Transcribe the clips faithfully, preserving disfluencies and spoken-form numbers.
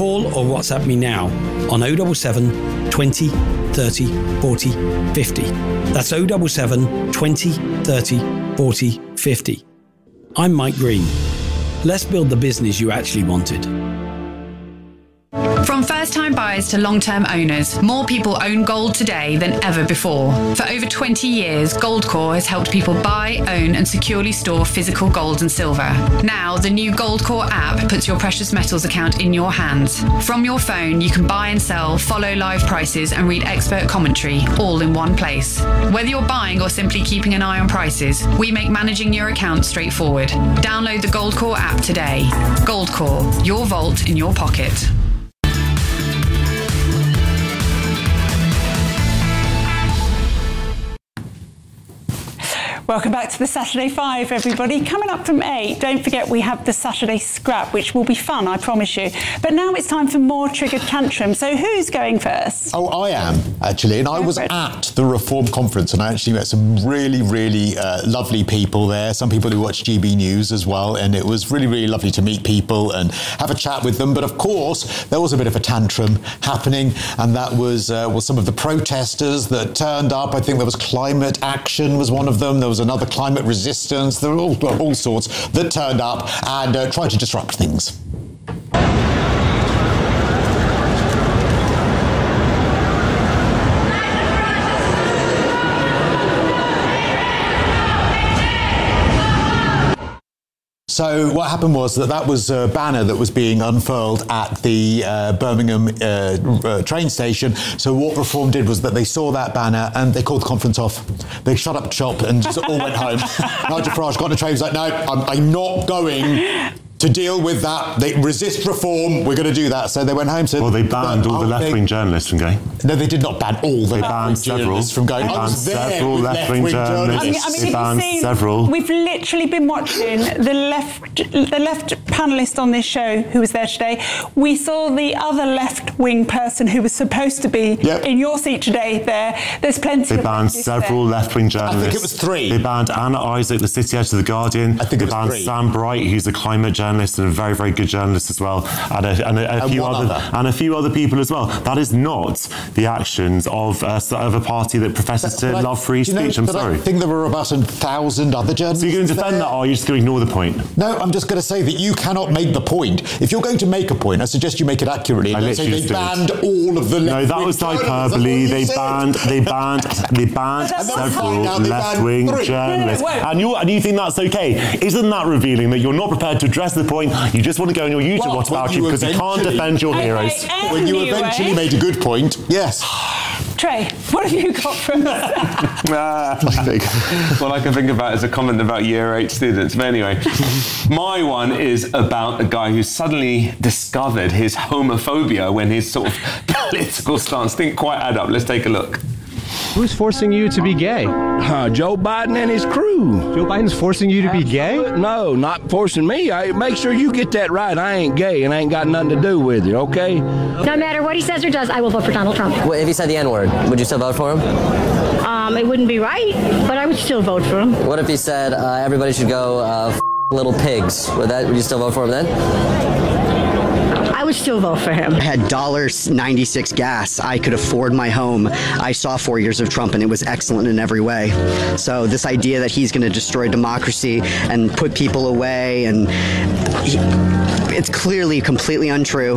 Call or WhatsApp me now on oh seven seven, twenty, thirty, forty, fifty. That's oh seven seven, twenty, thirty, forty, fifty. I'm Mike Green. Let's build the business you actually wanted. From first-time buyers to long-term owners, more people own gold today than ever before. For over twenty years, Goldcore has helped people buy, own and securely store physical gold and silver. Now, the new Goldcore app puts your precious metals account in your hands. From your phone, you can buy and sell, follow live prices and read expert commentary, all in one place. Whether you're buying or simply keeping an eye on prices, we make managing your account straightforward. Download the Goldcore app today. Goldcore, your vault in your pocket. Welcome back to the Saturday Five, everybody. Coming up from eight, don't forget we have the Saturday Scrap, which will be fun, I promise you. But now it's time for more Triggered Tantrum. So who's going first? Oh, I am, actually. And I was at the Reform Conference, and I actually met some really, really uh, lovely people there, some people who watch G B News as well, and it was really, really lovely to meet people and have a chat with them. But of course, there was a bit of a tantrum happening, and that was, uh, was some of the protesters that turned up. I think there was Climate Action was one of them. There was another Climate Resistance. There were all, all sorts that turned up and uh, tried to disrupt things. So what happened was that that was a banner that was being unfurled at the uh, Birmingham uh, uh, train station. So what Reform did was that they saw that banner and they called the conference off. They shut up shop and just all went home. Nigel Farage got on the train, was like, no, I'm, I'm not going to deal with that. They resist Reform. We're going to do that. So they went home. So well, they banned all the left-wing journalists from going. No, they did not ban all the they banned several from going. They banned several left-wing journalists. I mean, I mean, they banned see, several. We've literally been watching the left, the left panelist on this show who was there today. We saw the other left-wing person who was supposed to be yep. in your seat today there. There's plenty. They of banned several there. left-wing journalists. I think it was three. They banned Anna Isaac, the city editor of The Guardian. I think they it was banned three. Sam Bright, who's a climate journalist and a very, very good journalist as well, and a, and a, a and few other, other and a few other people as well. That is not the actions of uh, of a party that professes to but love I, free speech. Know, I'm sorry. I think there were about a thousand other journalists. So you're going to defend there? that, or are you just going to ignore the point? No, I'm just going to say that you cannot make the point. If you're going to make a point, I suggest you make it accurately. I Don't say they did. banned all of the left-wing No, that was hyperbole. They banned, they banned, they banned several left-wing journalists. No, no, and you and you think that's okay? Isn't that revealing that you're not prepared to address the point? You just want to go on your YouTube Well, what about you you because you can't defend your okay, heroes. Anyway. When you eventually made a good point, yes. Trey, what have you got for us? uh, all I can think about is a comment about year eight students. But anyway, my one is about a guy who suddenly discovered his homophobia when his sort of political stance didn't quite add up. Let's take a look. Who's forcing you to be gay? Uh, Joe Biden and his crew. Joe Biden's forcing you to be gay? No, not forcing me. I make sure you get that right. I ain't gay and I ain't got nothing to do with it, okay? No matter what he says or does, I will vote for Donald Trump. Well, if he said the N-word, would you still vote for him? Um, it wouldn't be right, but I would still vote for him. What if he said uh, everybody should go uh, f- little pigs? Would that? Would you still vote for him then? I would still vote for him. I had one dollar ninety-six gas. I could afford my home. I saw four years of Trump, and it was excellent in every way. So this idea that he's going to destroy democracy and put people away, and he, it's clearly completely untrue.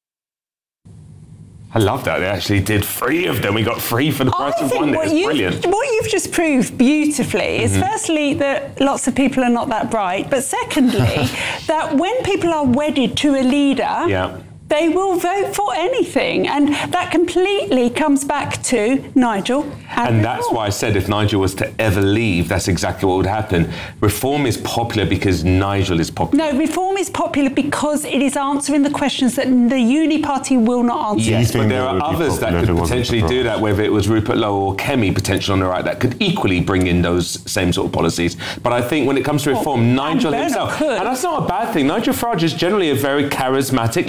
I love that. They actually did three of them. We got three for the price I of think one. what It's you've, brilliant. what you've just proved beautifully is Mhm. firstly that lots of people are not that bright, but secondly that when people are wedded to a leader, yeah. they will vote for anything. And that completely comes back to Nigel. And, And that's why I said if Nigel was to ever leave, that's exactly what would happen. Reform is popular because Nigel is popular. No, Reform is popular because it is answering the questions that the Uni Party will not answer. Yes, but there are others that could potentially do that, whether it was Rupert Lowe or Kemi potentially on the right, that could equally bring in those same sort of policies. But I think when it comes to Reform, Nigel himself, and that's not a bad thing. Nigel Farage is generally a very charismatic leader. I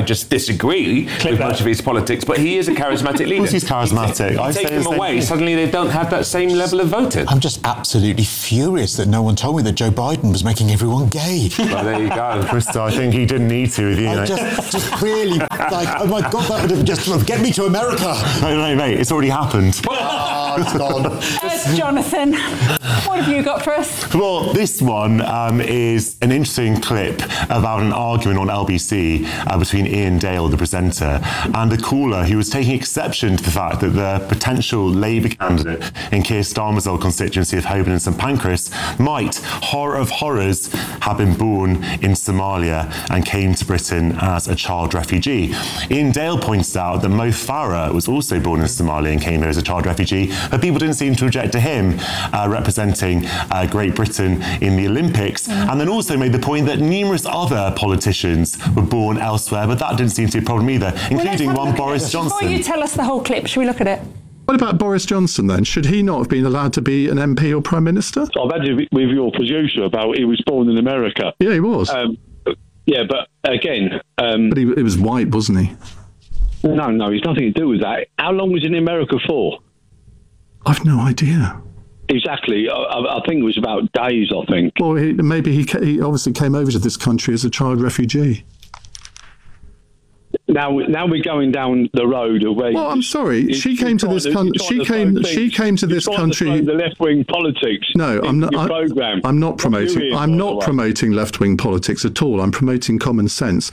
just disagree Click with that. much of his politics, but he is a charismatic leader. Of course he's charismatic. You I take say him the same away, thing. suddenly they don't have that same level of voting. I'm just absolutely furious that no one told me that Joe Biden was making everyone gay. Well, there you go. Krista, I think he didn't need to with you. I know. just, just really, like, oh my God, that would have just sort of get me to America. No, no, mate, it's already happened. Oh, it's gone. Uh, Jonathan, what have you got for us? Well, this one um, is an interesting clip about an argument on L B C uh, between Ian Dale, the presenter, and a caller who was taking exception to the fact that the potential Labour candidate in Keir Starmer's old constituency of Holborn and St Pancras might, horror of horrors, have been born in Somalia and came to Britain as a child refugee. Ian Dale points out that Mo Farah was also born in Somalia and came here as a child refugee, but people didn't seem to object to him uh, representing uh, Great Britain in the Olympics, mm. and then also made the point that numerous other politicians were born elsewhere, but that didn't seem to be a problem either, including well, one Boris it. Johnson. Before you tell us the whole clip, should we look at it? What about Boris Johnson then? Should he not have been allowed to be an M P or Prime Minister? So I've had it with your producer about he was born in America. Yeah, he was. Um, yeah, but again... Um, but he, he was white, wasn't he? No, no, it's nothing to do with that. How long was he in America for? I've no idea. Exactly. I, I think it was about days, I think. Well, he, maybe he, he obviously came over to this country as a child refugee. Now, now we're going down the road of where. Well, I'm sorry. She came to this country. She came. She came to this country. The left-wing politics. No, I'm not. I, I'm not promoting. I'm not promoting left-wing politics at all. I'm promoting common sense.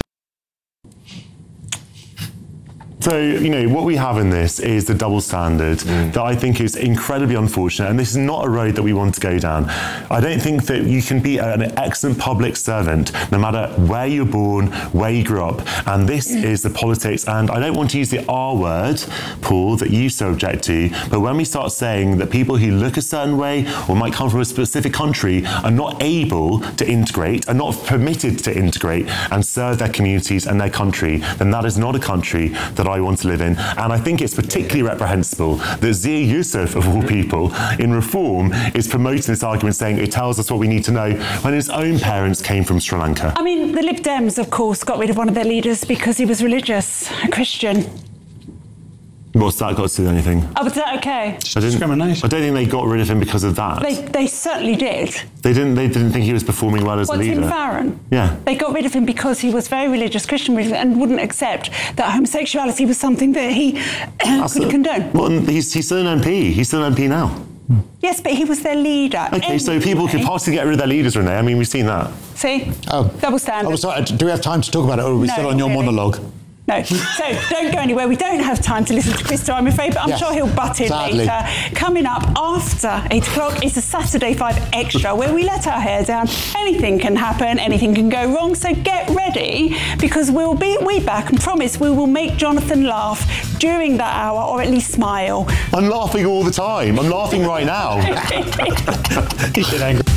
So, you know, what we have in this is the double standard mm. that I think is incredibly unfortunate, and this is not a road that we want to go down. I don't think that you can be an excellent public servant no matter where you're born, where you grew up, and this mm. is the politics, and I don't want to use the R word, Paul, that you so object to, but when we start saying that people who look a certain way or might come from a specific country are not able to integrate, are not permitted to integrate and serve their communities and their country, then that is not a country that I want to live in. And I think it's particularly reprehensible that Zia Yusuf, of all people, in Reform, is promoting this argument saying it tells us what we need to know when his own parents came from Sri Lanka. I mean, the Lib Dems, of course, got rid of one of their leaders because he was religious, a Christian. What's that got to do with anything? Oh, was that okay? I discrimination. I don't think they got rid of him because of that. They they certainly did. They didn't. They didn't think he was performing well as Well, a leader. Tim Farron. Yeah. They got rid of him because he was very religious, Christian, and wouldn't accept that homosexuality was something that he could a, condone. Well, he's he's still an M P. He's still an M P now. Yes, but he was their leader. Okay, anyway. so people could possibly get rid of their leaders, Renee. I mean, we've seen that. See? Oh. Double standard. Oh, sorry. Do we have time to talk about it, or are we No, still on your really. monologue? No. So don't go anywhere. We don't have time to listen to Krista, I'm afraid, but I'm Yes, sure he'll butt in sadly. later. Coming up after eight o'clock is a Saturday Five Extra, where we let our hair down. Anything can happen, anything can go wrong, so get ready, because we'll be we back and promise we will make Jonathan laugh during that hour, or at least smile. I'm laughing all the time. I'm laughing right now. He's been angry.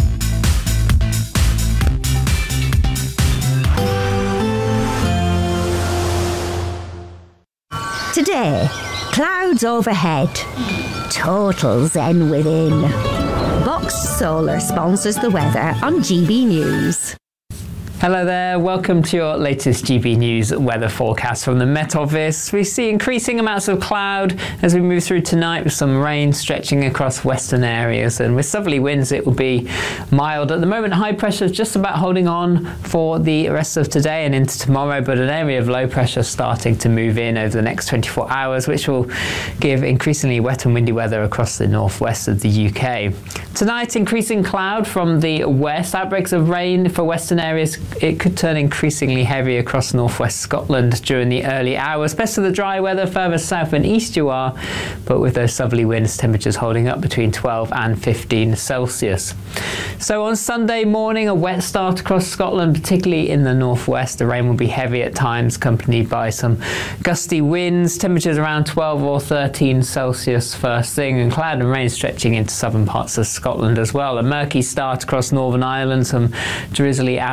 Today, clouds overhead, total zen within. Box Solar sponsors the weather on G B News. Hello there, welcome to your latest G B News weather forecast from the Met Office. We see increasing amounts of cloud as we move through tonight, with some rain stretching across western areas, and with southerly winds it will be mild. At the moment, high pressure is just about holding on for the rest of today and into tomorrow, but an area of low pressure starting to move in over the next twenty-four hours, which will give increasingly wet and windy weather across the northwest of the U K. Tonight, increasing cloud from the west, outbreaks of rain for western areas. It could turn increasingly heavy across northwest Scotland during the early hours. Best of the dry weather further south and east you are, but with those southerly winds, temperatures holding up between twelve and fifteen Celsius. So on Sunday morning, a wet start across Scotland, particularly in the northwest. The rain will be heavy at times, accompanied by some gusty winds. Temperatures around twelve or thirteen Celsius first thing, and cloud and rain stretching into southern parts of Scotland as well. A murky start across Northern Ireland, some drizzly outbreaks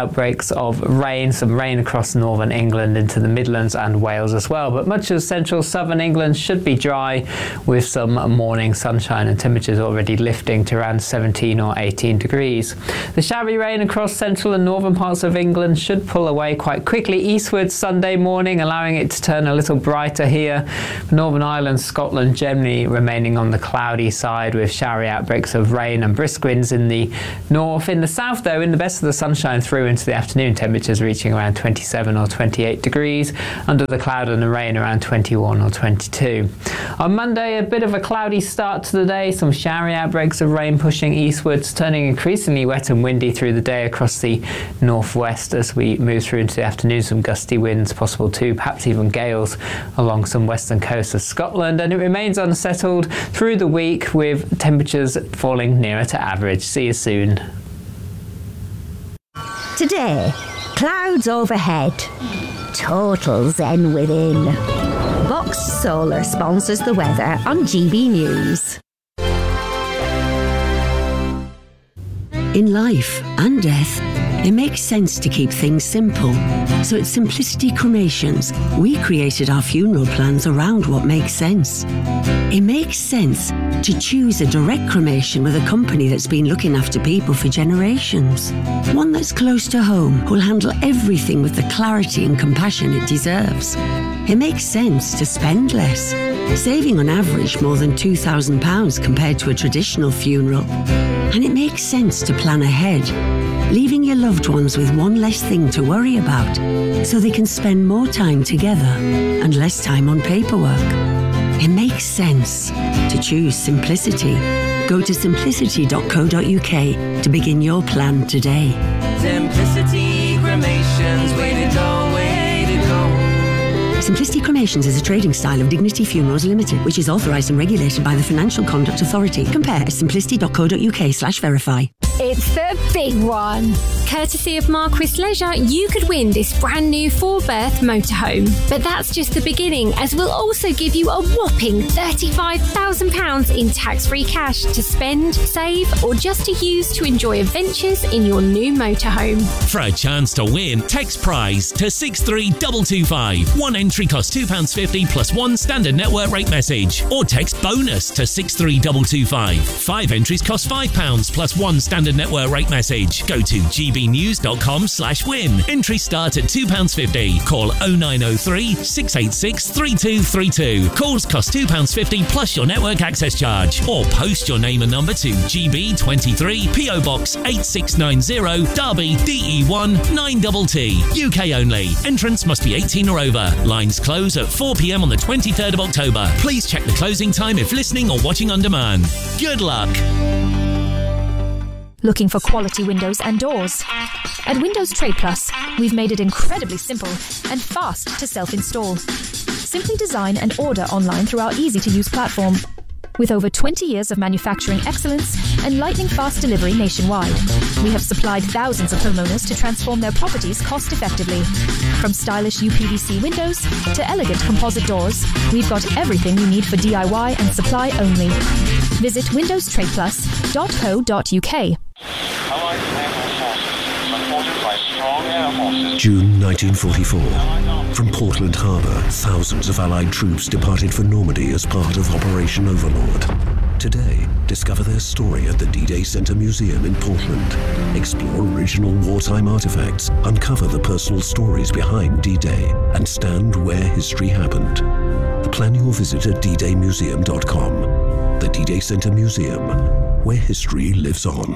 mix of rain, some rain across northern England into the Midlands and Wales as well. But much of central southern England should be dry with some morning sunshine and temperatures already lifting to around seventeen or eighteen degrees. The showery rain across central and northern parts of England should pull away quite quickly eastwards Sunday morning, allowing it to turn a little brighter here. Northern Ireland, Scotland generally remaining on the cloudy side with showery outbreaks of rain and brisk winds in the north. In the south though, in the best of the sunshine through into the afternoon, temperatures reaching around twenty-seven or twenty-eight degrees. Under the cloud and the rain around twenty-one or twenty-two. On Monday, a bit of a cloudy start to the day, some showery outbreaks of rain pushing eastwards, turning increasingly wet and windy through the day across the northwest as we move through into the afternoon. Some gusty winds possible too, perhaps even gales along some western coast of Scotland, and it remains unsettled through the week with temperatures falling nearer to average. See you soon. Today, clouds overhead, total zen within. Box Solar sponsors the weather on G B News. In life and death, it makes sense to keep things simple. So at Simplicity Cremations, we created our funeral plans around what makes sense. It makes sense to choose a direct cremation with a company that's been looking after people for generations. One that's close to home, who'll handle everything with the clarity and compassion it deserves. It makes sense to spend less, saving on average more than two thousand pounds compared to a traditional funeral. And it makes sense to plan ahead, leaving your loved ones with one less thing to worry about, so they can spend more time together and less time on paperwork. It makes sense to choose simplicity. Go to simplicity dot co dot uk to begin your plan today. Simplicity Cremations, way to go, way to go. Simplicity Cremations is a trading style of Dignity Funerals Limited, which is authorised and regulated by the Financial Conduct Authority. Compare at simplicity dot co dot uk slash verify. It's the big one. Courtesy of Marquis Leisure, you could win this brand new four-berth motorhome. But that's just the beginning, as we'll also give you a whopping thirty-five thousand pounds in tax-free cash to spend, save, or just to use to enjoy adventures in your new motorhome. For a chance to win, text prize to six three two two five. One entry costs two pounds fifty plus one standard network rate message. Or text bonus to six three two two five. Five entries cost five pounds plus one standard network rate message. Go to g b news dot com slash win. Entries start at two pounds fifty. Call oh nine oh three, six eight six, three two three two. Calls cost two pounds fifty plus your network access charge. Or post your name and number to G B twenty-three, P O Box eight six nine zero, Derby, D E one nine T T. U K only. Entrance must be eighteen or over. Lines close at four p m on the twenty-third of October. Please check the closing time if listening or watching on demand. Good luck. Looking for quality windows and doors? At Windows Trade Plus, we've made it incredibly simple and fast to self-install. Simply design and order online through our easy-to-use platform. With over twenty years of manufacturing excellence and lightning-fast delivery nationwide, we have supplied thousands of homeowners to transform their properties cost-effectively. From stylish U P V C windows to elegant composite doors, we've got everything you need for D I Y and supply only. Visit windows trade plus dot co dot uk. June nineteen forty-four. From Portland Harbour, thousands of Allied troops departed for Normandy as part of Operation Overlord. Today, discover their story at the D-Day Center Museum in Portland. Explore original wartime artifacts, uncover the personal stories behind D-Day, and stand where history happened. Plan your visit at d day museum dot com. The D-Day Center Museum, where history lives on.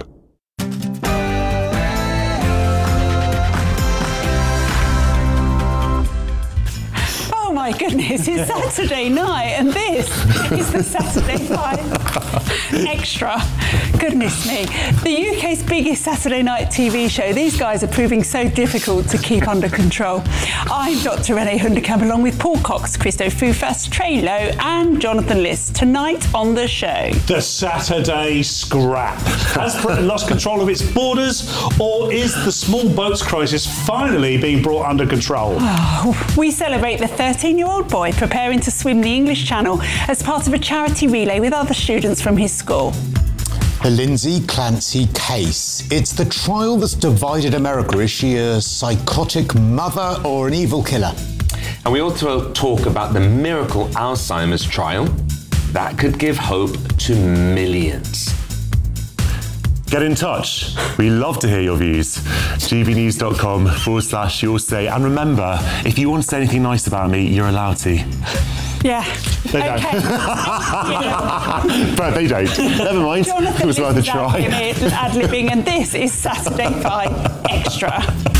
Oh my goodness, it's Saturday night and this is the Saturday Five Extra. Goodness me. The U K's biggest Saturday night T V show. These guys are proving so difficult to keep under control. I'm Doctor Renee Hundekamp along with Paul Cox, Christo Fufas, Trey Lowe and Jonathan List. Tonight on the show. The Saturday Scrap. Has Britain lost control of its borders, or is the small boats crisis finally being brought under control? Oh, we celebrate the thirteen-year-old boy preparing to swim the English Channel as part of a charity relay with other students from his school. The Lindsay Clancy case. It's the trial that's divided America. Is she a psychotic mother or an evil killer? And we also talk about the miracle Alzheimer's trial that could give hope to millions. Get in touch. We love to hear your views. gbnews.com forward slash your say. And remember, if you want to say anything nice about me, you're allowed to. Yeah. They okay. don't. But they don't. Never mind. Jonathan It was worth a try. Ad-libbing, and this is Saturday Five Extra.